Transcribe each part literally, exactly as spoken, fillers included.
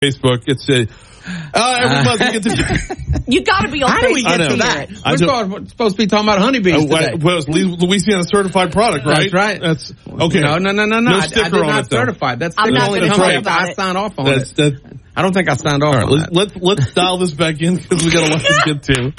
Facebook. It's a uh, every uh, month we get to. You got to be on How Facebook. do we get to that? We're supposed, supposed to be talking about honeybees uh, today. Well, it's Louisiana certified product, right? That's right. That's okay. No, no, no, no, no. No I, sticker I did on not it, though. certify. That's I'm the not only gonna company talk about I it. signed off on That's, it. that, I don't think I signed off all right, on let's, that. let's let's dial this back in because we got a lot to get to.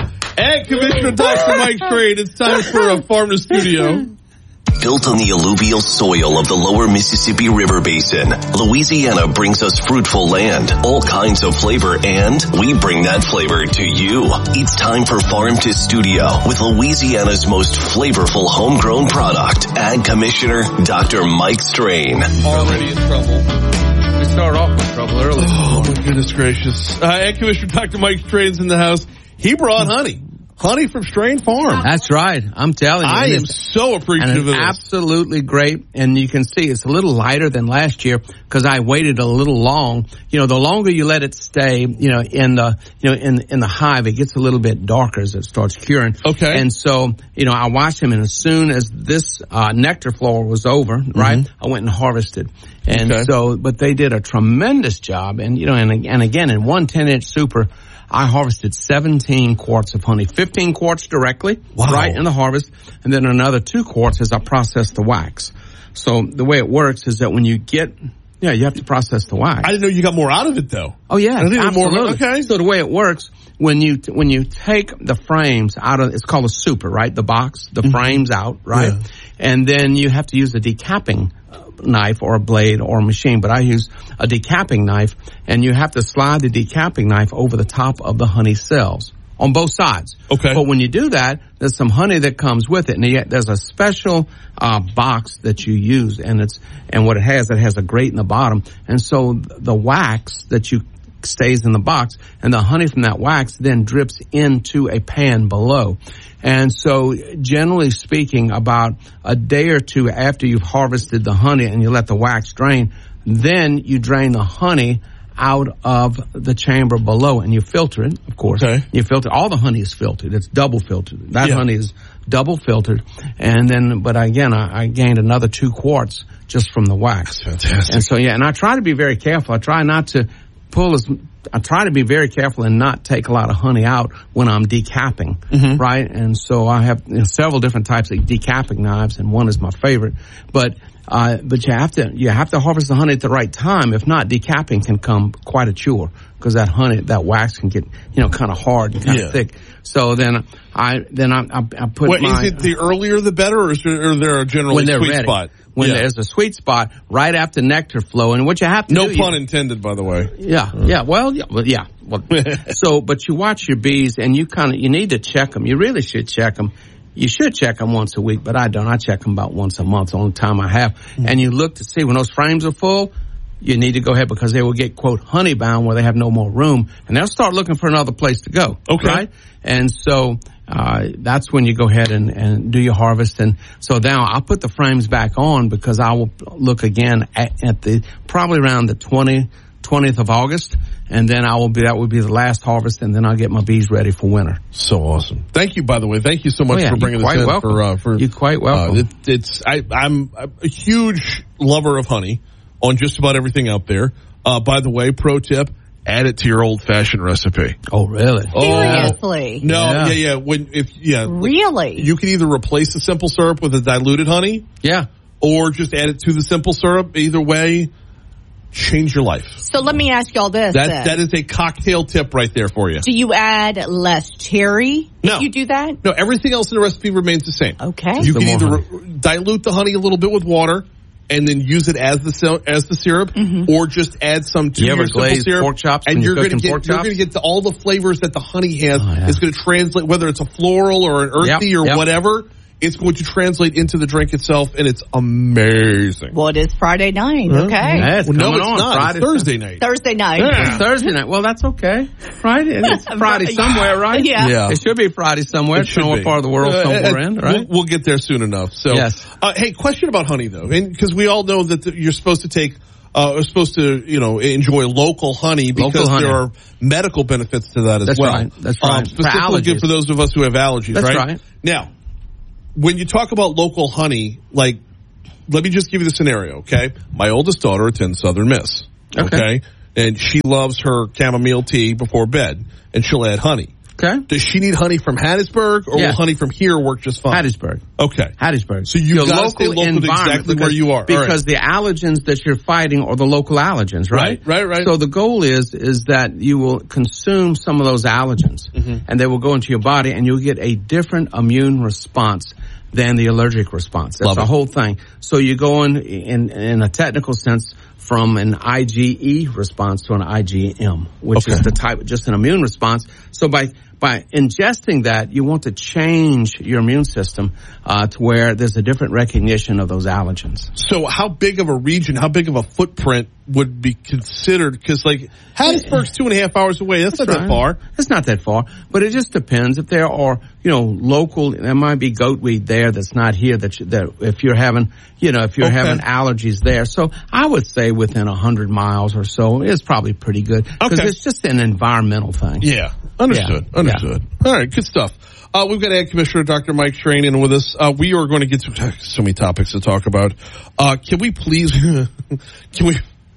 And Commissioner Doctor Mike Trade, it's time for a Farm to Studio. Built on the alluvial soil of the lower Mississippi River Basin, Louisiana brings us fruitful land, all kinds of flavor, and we bring that flavor to you. It's time for Farm to Studio with Louisiana's most flavorful homegrown product, Ag Commissioner Doctor Mike Strain. Already in trouble. We started off with trouble early. Oh, my goodness gracious. Uh, Ag Commissioner Doctor Mike Strain's in the house. He brought honey. Honey from Strain Farm. That's right. I'm telling you. I am it's, so appreciative and of it's this. absolutely great. And you can see it's a little lighter than last year because I waited a little long. You know, the longer you let it stay, you know, in the, you know, in, in the hive, it gets a little bit darker as it starts curing. Okay. And so, you know, I watched him, and as soon as this uh, nectar flower was over, mm-hmm. right, I went and harvested. And okay. so, but they did a tremendous job. And, you know, and, and again, in one ten-inch super, I harvested seventeen quarts of honey, fifteen quarts directly, wow. right in the harvest, and then another two quarts as I process the wax. So the way it works is that when you get, yeah, you have to process the wax. I didn't know you got more out of it, though. Oh, yeah, I didn't absolutely. More, okay. So the way it works, when you when you take the frames out of, it's called a super, right, the box, the mm-hmm. frames out, right, yeah. and then you have to use a decapping knife or a blade or a machine, but I use a decapping knife, and you have to slide the decapping knife over the top of the honey cells on both sides. Okay. But when you do that, there's some honey that comes with it, and yet there's a special uh, box that you use, and it's and what it has, it has a grate in the bottom, and so the wax that you stays in the box, and the honey from that wax then drips into a pan below. And so, generally speaking, about a day or two after you've harvested the honey and you let the wax drain, then you drain the honey out of the chamber below, and you filter it, of course. Okay. You filter, all the honey is filtered. It's double filtered. That yeah. honey is double filtered. And then, but again, I, I gained another two quarts just from the wax. That's fantastic. And so, yeah, and I try to be very careful. I try not to pull as, I try to be very careful and not take a lot of honey out when I'm decapping, mm-hmm. right? And so I have you know, several different types of decapping knives, and one is my favorite. But uh, but you have to you have to harvest the honey at the right time. If not, decapping can come quite a chore because that honey, that wax can get you know kind of hard and kind of yeah. thick. So then I then I, I, I put Wait, my. Is it the earlier the better, or is there, or is there a general when they're sweet ready. spot? When yeah. there's a sweet spot right after nectar flow, and what you have to no do, pun you, intended, by the way. Yeah, yeah. Well, yeah, well, yeah. Well, so, but you watch your bees, and you kind of you need to check them. You really should check them. You should check them once a week, but I don't. I check them about once a month. The only time I have. Mm-hmm. And you look to see when those frames are full. You need to go ahead because they will get, quote, honey bound where they have no more room, and they'll start looking for another place to go. Okay. Right? And so uh that's when you go ahead and, and do your harvest. And so now I'll put the frames back on because I will look again at, at the probably around the twentieth of August, and then I will be that will be the last harvest, and then I'll get my bees ready for winter. So awesome! Thank you, by the way. Thank you so much oh, yeah, for bringing this in. Welcome. For, uh, for you're quite welcome. Uh, it, it's I, I'm a huge lover of honey on just about everything out there. Uh, by the way, pro tip: add it to your old-fashioned recipe. Oh, really? Seriously? Oh, no, yeah. yeah, yeah. When if yeah, really, you can either replace the simple syrup with a diluted honey, yeah, or just add it to the simple syrup. Either way, change your life. So let me ask y'all this. That then. that is a cocktail tip right there for you. Do you add less cherry? No, if you do that. No, everything else in the recipe remains the same. Okay, you the can either honey. re- dilute the honey a little bit with water. And then use it as the as the syrup, mm-hmm. or just add some to you your ever simple glaze syrup. pork chops and when you're you're going to cooking get pork you're chops? going to get to all the flavors that the honey has. Oh, yeah. It's going to translate whether it's a floral or an earthy yep, or yep. whatever. It's going to translate into the drink itself, and it's amazing. Well, it is Friday night. Huh? Okay, yeah, it's well, no, it's on. not. Friday, it's Thursday night. Thursday night. Yeah. It's Thursday night. Well, that's okay. Friday. It's Friday somewhere, right? Yeah. yeah. It should be Friday somewhere. It should somewhere be. part of the world Uh, somewhere uh, in, right? We'll, we'll get there soon enough. So, yes. uh, hey, question about honey though, because we all know that the, you're supposed to take. Uh, are supposed to, you know, enjoy local honey because local honey. there are medical benefits to that as That's well. Right. That's right. Um, specifically good for those of us who have allergies, That's right? right. Now, when you talk about local honey, like, let me just give you the scenario, okay? My oldest daughter attends Southern Miss, okay? Okay. and she loves her chamomile tea before bed, and she'll add honey. Okay. Does she need honey from Hattiesburg, or Yeah. will honey from here work just fine? Hattiesburg. Okay. Hattiesburg. So you've Your got to stay local to environment, exactly because, where you are. All right. Because the allergens that you're fighting are the local allergens, right? Right, right, right. So the goal is is that you will consume some of those allergens, Mm-hmm. and they will go into your body, and you'll get a different immune response than the allergic response. That's Love the it. whole thing. So you go in, in in a technical sense from an I G E response to an I G M, which Okay. is the type, just an immune response. So by by ingesting that, you want to change your immune system uh, to where there's a different recognition of those allergens. So how big of a region, how big of a footprint would be considered? Because, like, Hattiesburg's two and a half hours away. That's, not right. that far. It's not that far, but it just depends. If there are, you know, local, there might be goatweed there that's not here. That, you, that if you're having, you know, if you're Okay. having allergies there, so I would say within a hundred miles or so is probably pretty good because Okay. it's just an environmental thing. Yeah. Understood. Yeah. Understood. All right. Good stuff. Uh, we've got Ag Commissioner Doctor Mike Train in with us. Uh, we are going to get to so many topics to talk about. Uh, can we please, can we,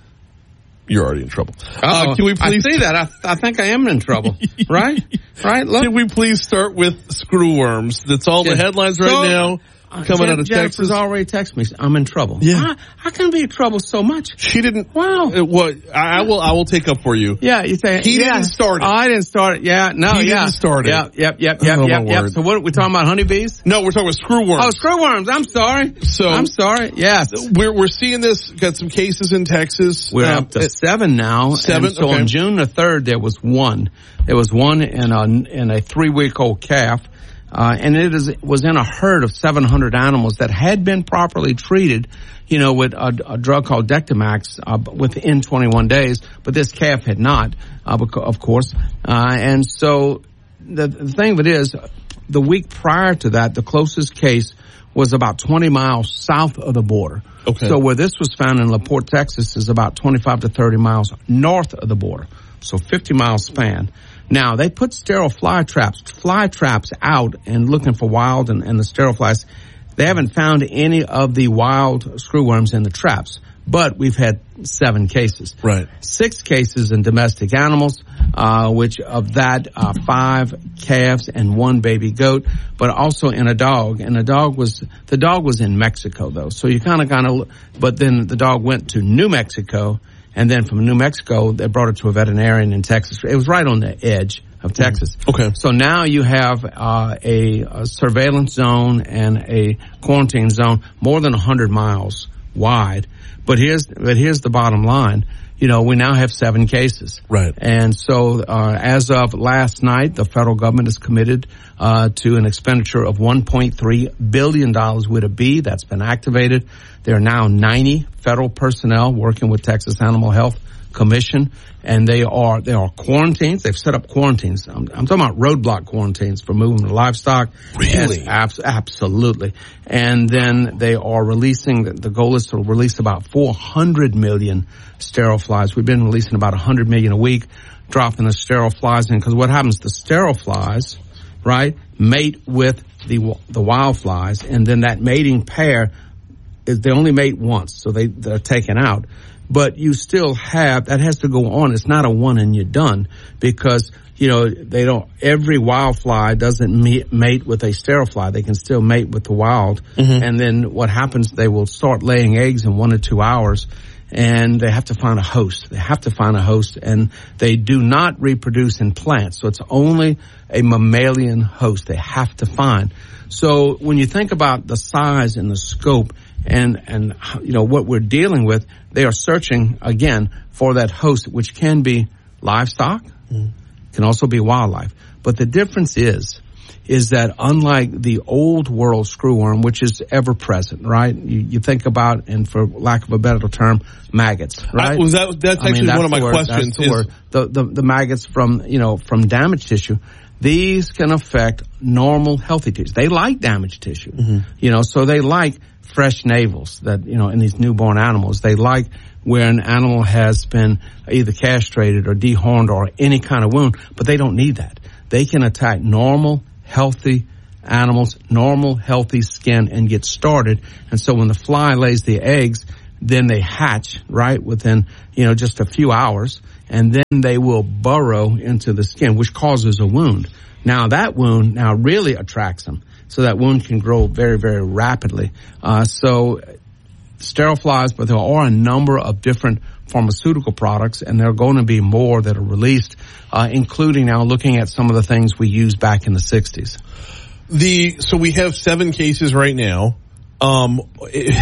you're already in trouble. Uh, can we please, I see that. I, I think I am in trouble. Right? Right? Look. can we please start with screwworms? That's all the Yeah. headlines right So, now Uh, coming Jen- out of Jennifer's Texas. already texted me. I'm in trouble. Yeah. How, how can I be in trouble so much? She didn't. Wow. Uh, what? I, I will. I will take up for you. Yeah, you say He yeah. didn't start it. Oh, I didn't start it. Yeah, no, He yeah, didn't start it. Yep, yep, yep, yep, Oh, yep, my yep. word. So what? We're talking about honeybees? No, we're talking about screwworms. Oh, screwworms. I'm sorry. So- I'm sorry. Yes, We're we're seeing this. Got some cases in Texas. we're Um, up to it- seven now. Seven? And so Okay. on June the third, there was one. There was one in a in a three week old calf. Uh, and it is, was in a herd of seven hundred animals that had been properly treated, you know, with a, a drug called Dectomax uh, within twenty-one days, but this calf had not, uh, beca- of course. Uh, and so the, the thing of it is, the week prior to that, the closest case was about twenty miles south of the border. Okay. So where this was found in LaPorte, Texas, is about twenty-five to thirty miles north of the border. So fifty mile span. Now, they put sterile fly traps, fly traps out and looking for wild and, and the sterile flies. They haven't found any of the wild screwworms in the traps, but we've had seven cases. Right. Six cases in domestic animals, uh, which of that, uh, five calves and one baby goat, but also in a dog. And the dog was, the dog was in Mexico though. So you kind of, kind of, but then the dog went to New Mexico. And then from New Mexico, they brought it to a veterinarian in Texas. It was right on the edge of Texas. Okay. So now you have uh, a, a surveillance zone and a quarantine zone more than one hundred miles wide. But here's but here's the bottom line. You know, we now have seven cases. Right. And so uh, as of last night, the federal government is committed uh, to an expenditure of one point three billion dollars with a B. That's been activated. There are now ninety federal personnel working with Texas Animal Health Commission, and they are there are quarantines. They've set up quarantines. I'm, I'm talking about roadblock quarantines for moving the livestock. Really? Yes, abs- absolutely. And then they are releasing. The goal is to release about four hundred million sterile flies. We've been releasing about one hundred million a week, dropping the sterile flies in, because what happens? The sterile flies, right, mate with the the wild flies, and then that mating pair is they only mate once, so they they're taken out. But you still have, that has to go on. It's not a one and you're done, because, you know, they don't, every wild fly doesn't meet, mate with a sterile fly. They can still mate with the wild. Mm-hmm. And then what happens, they will start laying eggs in one or two hours, and they have to find a host. They have to find a host, and they do not reproduce in plants. So it's only a mammalian host they have to find. So when you think about the size and the scope and, and, you know, what we're dealing with, they are searching again for that host, which can be livestock, mm. can also be wildlife. But the difference is, is that unlike the old world screwworm, which is ever present, right? You, you think about, and for lack of a better term, maggots, right? I, was that, that's I actually mean, that's one of my the word, questions. That's the, is, word. The, the, the maggots from, you know, from damaged tissue. These can affect normal, healthy tissue. They like damaged tissue, mm-hmm. you know, so they like fresh navels that, you know, in these newborn animals. They like where an animal has been either castrated or dehorned or any kind of wound, but they don't need that. They can attack normal, healthy animals, normal, healthy skin, and get started. And so when the fly lays the eggs, then they hatch, right, within, you know, just a few hours, and then they will burrow into the skin, which causes a wound. Now, that wound now really attracts them, so that wound can grow very, very rapidly. Uh, so sterile flies, but there are a number of different pharmaceutical products, and there are going to be more that are released, uh, including now looking at some of the things we used back in the sixties. The so we have seven cases right now. Um, it,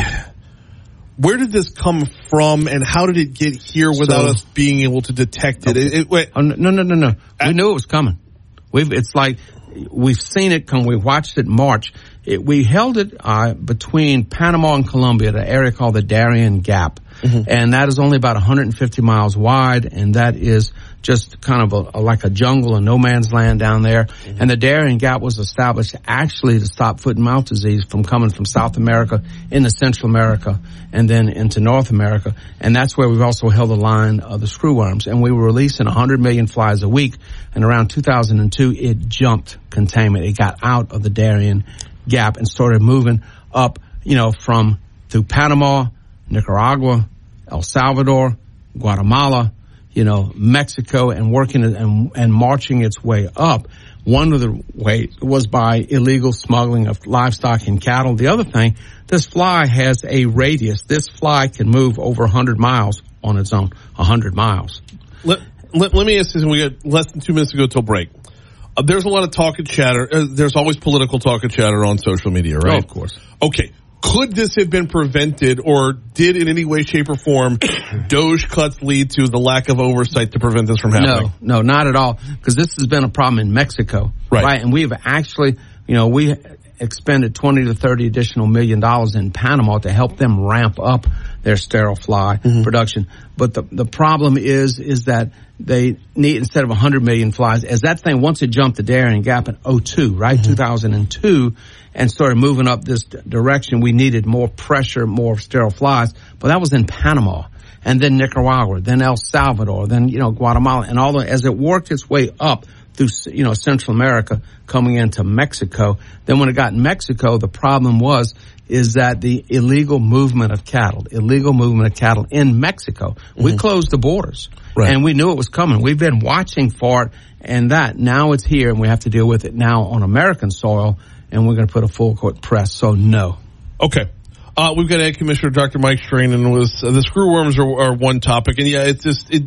where did this come from, and how did it get here without so, us being able to detect it? Okay. it, it wait. Oh, no, no, no, no. We I, knew it was coming. We've it's like we've seen it come. We watched it march. It, we held it uh, between Panama and Colombia, the area called the Darien Gap. Mm-hmm. And that is only about one hundred fifty miles wide, and that is just kind of a, a, like a jungle, a no man's land down there. Mm-hmm. And the Darien Gap was established actually to stop foot and mouth disease from coming from South America into Central America and then into North America. And that's where we've also held the line of the screwworms. And we were releasing one hundred million flies a week. And around two thousand two, it jumped containment. It got out of the Darien Gap and started moving up, you know, from through Panama, Nicaragua, El Salvador, Guatemala, you know, Mexico, and working and, and marching its way up. One of the ways was by illegal smuggling of livestock and cattle. The other thing, this fly has a radius. This fly can move over one hundred miles on its own, one hundred miles. Let, let, let me ask this, we got less than two minutes to go till break. Uh, there's a lot of talk and chatter. Uh, there's always political talk and chatter on social media, right? Oh, of course. Okay. Could this have been prevented, or did in any way, shape, or form Doge cuts lead to the lack of oversight to prevent this from happening? No, no, not at all. Because this has been a problem in Mexico, right? right? And we have actually, you know, we expended twenty to thirty additional million dollars in Panama to help them ramp up their sterile fly mm-hmm. production. But the the problem is is that they need, instead of one hundred million flies, as that thing, once it jumped the Darien Gap in oh two, right, mm-hmm. two thousand two, and started moving up this direction, we needed more pressure, more sterile flies. But that was in Panama, and then Nicaragua, then El Salvador, then, you know, Guatemala, and all the, as it worked its way up through, you know, Central America, coming into Mexico. Then when it got in Mexico, the problem was, is that the illegal movement of cattle, illegal movement of cattle in Mexico. Mm-hmm. We closed the borders, right. And we knew it was coming. We've been watching for it, and that now it's here, and we have to deal with it now on American soil, and we're going to put a full court press. So no. Okay. Uh, we've got Ag Commissioner Doctor Mike Strain, and was uh, the screwworms are, are one topic, and yeah, it's just it.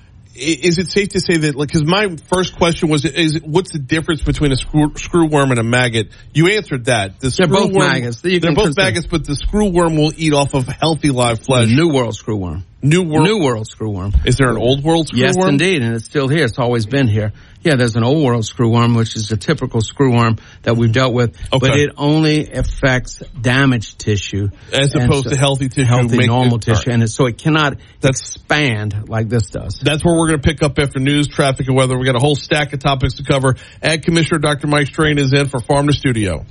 Is it safe to say that, like, because my first question was, is it, what's the difference between a screw, screwworm and a maggot? You answered that. The they're both maggots. They're both consider. maggots, but the screwworm will eat off of healthy live flesh. The New World screwworm. New World? New World screwworm. Is there an Old World screwworm? Yes, indeed, and it's still here. It's always been here. Yeah, there's an Old World screwworm, which is a typical screwworm that we've dealt with, okay. But it only affects damaged tissue. As opposed so to healthy tissue. Healthy, normal it, tissue, right. And it, so it cannot that's, expand like this does. That's where we're going to pick up after news, traffic, and weather. We've got a whole stack of topics to cover. Ag Commissioner Doctor Mike Strain is in for Farm to Studio.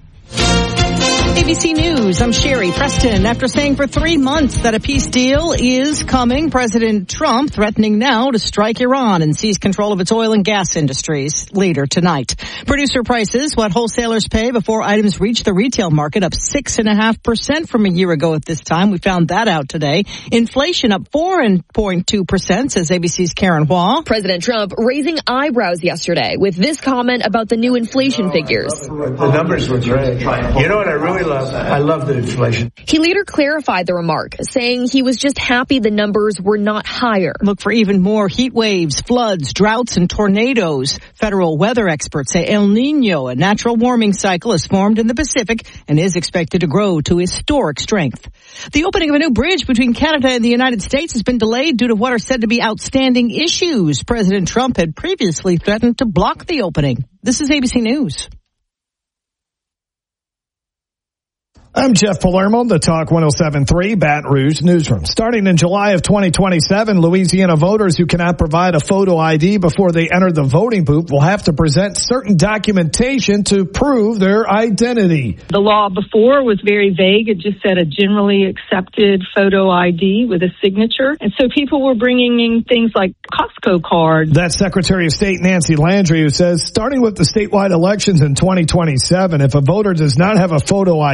A B C News, I'm Sherry Preston. After saying for three months that a peace deal is coming, President Trump threatening now to strike Iran and seize control of its oil and gas industries later tonight. Producer prices, what wholesalers pay before items reach the retail market, up six point five percent from a year ago at this time. We found that out today. Inflation up four point two percent, says A B C's Karen Hua. President Trump raising eyebrows yesterday with this comment about the new inflation figures. The numbers were great. You know what I really love? I love the inflation. He later clarified the remark, saying he was just happy the numbers were not higher. Look for even more heat waves, floods, droughts, and tornadoes. Federal weather experts say El Nino, a natural warming cycle, has formed in the Pacific and is expected to grow to historic strength. The opening of a new bridge between Canada and the United States has been delayed due to what are said to be outstanding issues. President Trump had previously threatened to block the opening. This is A B C News. I'm Jeff Palermo, the Talk one oh seven point three Baton Rouge Newsroom. Starting in July of twenty twenty-seven, Louisiana voters who cannot provide a photo I D before they enter the voting booth will have to present certain documentation to prove their identity. The law before was very vague. It just said a generally accepted photo I D with a signature. And so people were bringing in things like Costco cards. That's Secretary of State Nancy Landry, who says starting with the statewide elections in twenty twenty-seven, if a voter does not have a photo I D,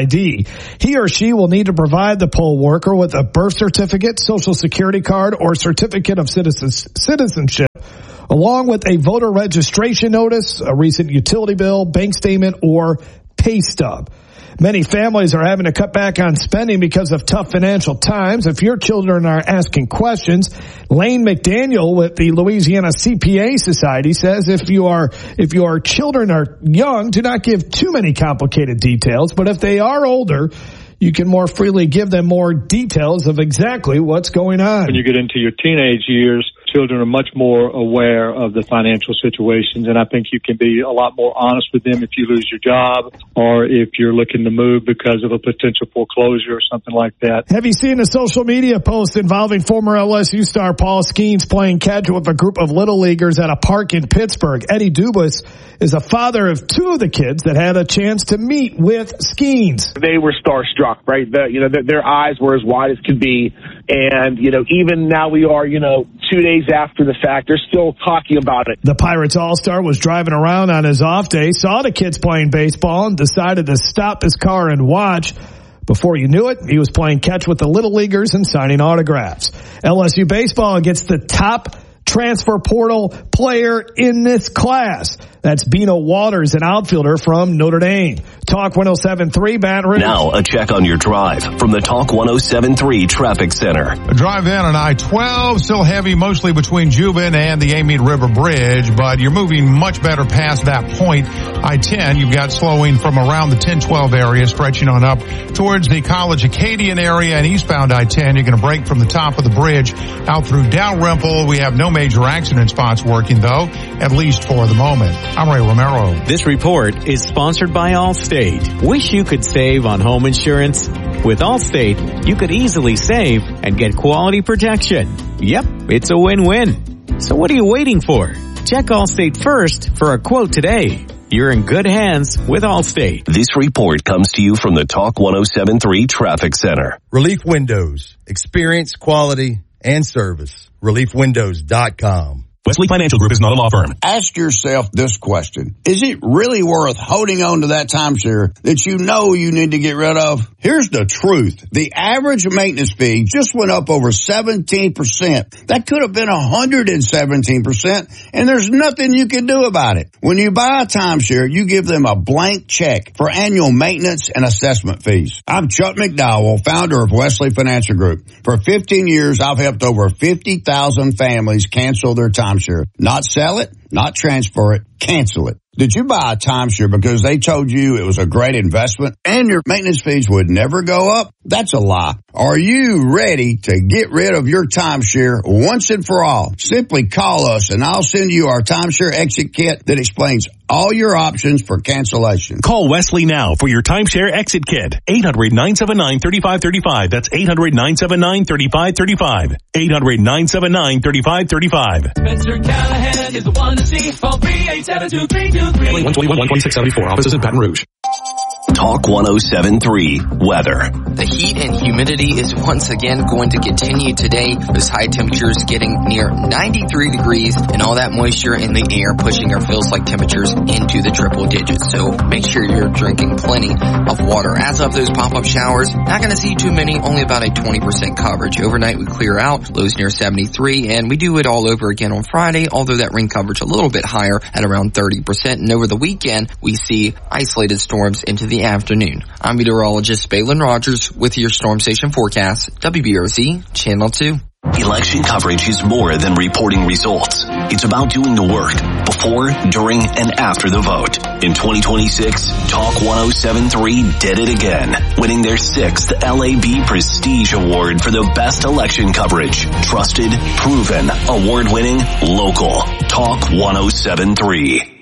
He or she will need to provide the poll worker with a birth certificate, social security card, or certificate of citizenship, along with a voter registration notice, a recent utility bill, bank statement, or pay stub. Many families are having to cut back on spending because of tough financial times. If your children are asking questions, Lane McDaniel with the Louisiana C P A Society says if you are, if your children are young, do not give too many complicated details. But if they are older, you can more freely give them more details of exactly what's going on. When you get into your teenage years, children are much more aware of the financial situations, and I think you can be a lot more honest with them if you lose your job or if you're looking to move because of a potential foreclosure or something like that. Have you seen a social media post involving former L S U star Paul Skeens playing catch with a group of little leaguers at a park in Pittsburgh? Eddie Dubas is a father of two of the kids that had a chance to meet with Skeens. They were starstruck, right? The, you know, the, their eyes were as wide as could be. And, you know, even now we are, you know, two days after the fact, they're still talking about it. The Pirates All-Star was driving around on his off day, saw the kids playing baseball, and decided to stop his car and watch. Before you knew it, he was playing catch with the little leaguers and signing autographs. L S U baseball gets the top transfer portal player in this class. That's Bino Waters, an outfielder from Notre Dame. Talk one oh seven point three, Baton Rouge. Now a check on your drive from the Talk one oh seven point three Traffic Center. A drive in on I twelve, still heavy mostly between Juban and the Amite River Bridge, but you're moving much better past that point. I ten, you've got slowing from around the ten twelve area, stretching on up towards the College Acadian area, and eastbound I ten, you're going to break from the top of the bridge out through Dalrymple. We have no major accident spots working, though, at least for the moment. I'm Ray Romero. This report is sponsored by Allstate. Wish you could save on home insurance? With Allstate, you could easily save and get quality protection. Yep, it's a win-win. So what are you waiting for? Check Allstate first for a quote today. You're in good hands with Allstate. This report comes to you from the Talk one oh seven point three Traffic Center. Relief Windows. Experience, quality, and service. relief windows dot com. Wesley Financial Group is not a law firm. Ask yourself this question. Is it really worth holding on to that timeshare that you know you need to get rid of? Here's the truth. The average maintenance fee just went up over seventeen percent. That could have been one hundred seventeen percent, and there's nothing you can do about it. When you buy a timeshare, you give them a blank check for annual maintenance and assessment fees. I'm Chuck McDowell, founder of Wesley Financial Group. For fifteen years, I've helped over fifty thousand families cancel their timeshare. Not sell it, not transfer it, cancel it. Did you buy a timeshare because they told you it was a great investment and your maintenance fees would never go up? That's a lie. Are you ready to get rid of your timeshare once and for all? Simply call us and I'll send you our timeshare exit kit that explains all your options for cancellation. Call Wesley now for your timeshare exit kit. eight hundred, nine seven nine, three five three five. That's eight hundred, nine seven nine, three five three five. eight hundred, nine seven nine, three five three five. Mister Callahan is the one to see. Call three eight seven two, three two three. one twenty-one, one twenty-six seventy-four. Offices in Baton Rouge. Talk one oh seven point three Weather. The heat and humidity is once again going to continue today. Those high temperatures getting near ninety-three degrees and all that moisture in the air pushing our feels like temperatures into the triple digits. So make sure you're drinking plenty of water. As of those pop-up showers, not going to see too many, only about a twenty percent coverage. Overnight we clear out, lows near seventy-three, and we do it all over again on Friday, although that rain coverage a little bit higher at around thirty percent. And over the weekend, we see isolated storms into the afternoon. I'm meteorologist Balin Rogers with your Storm Station forecast, W B R Z Channel two. Election coverage is more than reporting results. It's about doing the work before, during, and after the vote. In twenty twenty-six, Talk one oh seven point three did it again, winning their sixth L A B Prestige Award for the best election coverage. Trusted, proven, award-winning, local. Talk one oh seven point three.